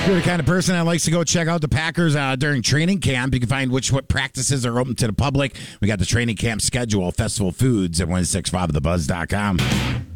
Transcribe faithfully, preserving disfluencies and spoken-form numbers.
You're the kind of person that likes to go check out the Packers uh, during training camp. You can find which what practices are open to the public. We got the training camp schedule, Festival Foods at one six five the buzz dot com.